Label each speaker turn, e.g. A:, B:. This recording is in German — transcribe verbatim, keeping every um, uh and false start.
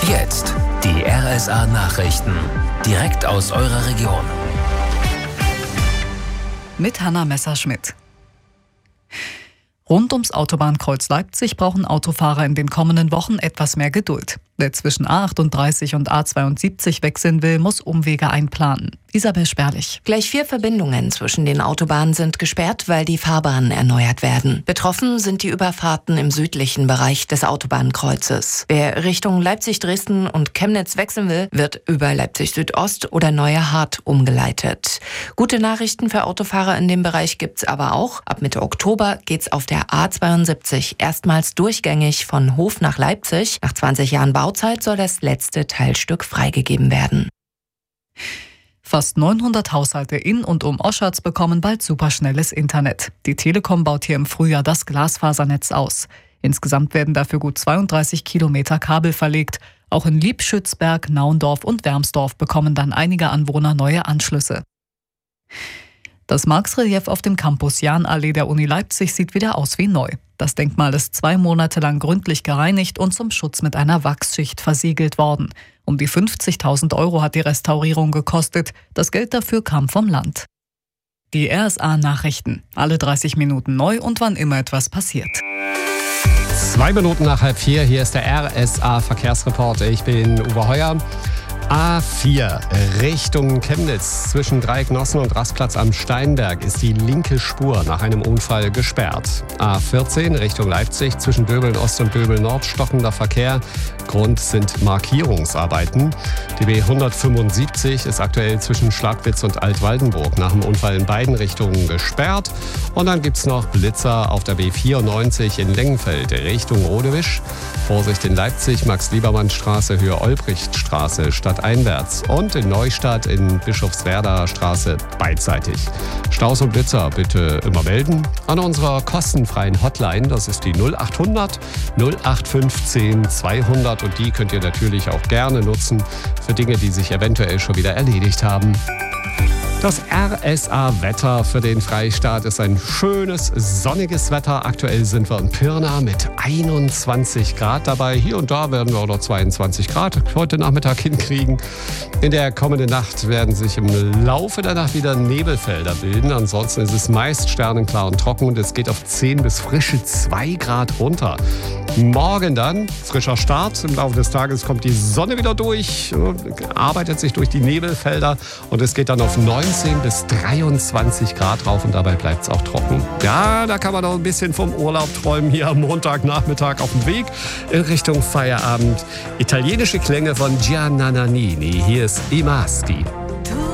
A: Jetzt die R S A-Nachrichten. Direkt aus eurer Region.
B: Mit Hanna Messerschmidt. Rund ums Autobahnkreuz Leipzig brauchen Autofahrer in den kommenden Wochen etwas mehr Geduld. Wer zwischen A achtunddreißig und A zweiundsiebzig wechseln will, muss Umwege einplanen. Isabel Sperlich.
C: Gleich vier Verbindungen zwischen den Autobahnen sind gesperrt, weil die Fahrbahnen erneuert werden. Betroffen sind die Überfahrten im südlichen Bereich des Autobahnkreuzes. Wer Richtung Leipzig, Dresden und Chemnitz wechseln will, wird über Leipzig Südost oder Neue Hart umgeleitet. Gute Nachrichten für Autofahrer in dem Bereich gibt's aber auch. Ab Mitte Oktober geht's auf der A zweiundsiebzig erstmals durchgängig von Hof nach Leipzig. Nach zwanzig Jahren Bauzeit soll das letzte Teilstück freigegeben werden.
B: Fast neunhundert Haushalte in und um Oschatz bekommen bald superschnelles Internet. Die Telekom baut hier im Frühjahr das Glasfasernetz aus. Insgesamt werden dafür gut zweiunddreißig Kilometer Kabel verlegt. Auch in Liebschützberg, Naundorf und Wermsdorf bekommen dann einige Anwohner neue Anschlüsse. Das Marx-Relief auf dem Campus Jahnallee der Uni Leipzig sieht wieder aus wie neu. Das Denkmal ist zwei Monate lang gründlich gereinigt und zum Schutz mit einer Wachsschicht versiegelt worden. Um die fünfzigtausend Euro hat die Restaurierung gekostet. Das Geld dafür kam vom Land. Die R S A-Nachrichten. Alle dreißig Minuten neu und wann immer etwas passiert.
D: Zwei Minuten nach halb vier, hier ist der R S A-Verkehrsreport. Ich bin Uwe Heuer. A vier Richtung Chemnitz zwischen Dreiecknossen und Rastplatz am Steinberg ist die linke Spur nach einem Unfall gesperrt. A vierzehn Richtung Leipzig zwischen Döbeln Ost und Döbeln Nord stockender Verkehr. Grund sind Markierungsarbeiten. Die B hundertfünfundsiebzig ist aktuell zwischen Schlagwitz und Altwaldenburg nach dem Unfall in beiden Richtungen gesperrt. Und dann gibt es noch Blitzer auf der B vierundneunzig in Lengenfeld Richtung Rodewisch. Vorsicht in Leipzig, Max-Liebermann-Straße, Höhe Olbrichtstraße stadteinwärts. Und in Neustadt in Bischofswerder Straße beidseitig. Staus und Blitzer bitte immer melden an unserer kostenfreien Hotline. Das ist die null achthundert null acht fünfzehn zweihundert. Und die könnt ihr natürlich auch gerne nutzen für Dinge, die sich eventuell schon wieder erledigt haben. Das R S A-Wetter für den Freistaat ist ein schönes, sonniges Wetter. Aktuell sind wir in Pirna mit einundzwanzig Grad dabei. Hier und da werden wir auch noch zweiundzwanzig Grad heute Nachmittag hinkriegen. In der kommenden Nacht werden sich im Laufe der Nacht wieder Nebelfelder bilden. Ansonsten ist es meist sternenklar und trocken und es geht auf zehn bis frische zwei Grad runter. Morgen dann frischer Start. Im Laufe des Tages kommt die Sonne wieder durch, arbeitet sich durch die Nebelfelder und es geht dann auf neunzehn bis dreiundzwanzig Grad rauf und dabei bleibt es auch trocken. Ja, da kann man noch ein bisschen vom Urlaub träumen hier am Montagnachmittag auf dem Weg in Richtung Feierabend. Italienische Klänge von Gianna Nannini. Hier ist I Maschi.